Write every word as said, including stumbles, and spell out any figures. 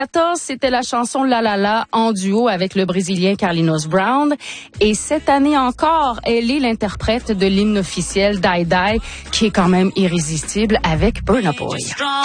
quatorze, c'était la chanson La La La en duo avec le Brésilien Carlinhos Brown. Et cette année encore, elle est l'interprète de l'hymne officiel Die Die, qui est quand même irrésistible avec Burna Boy.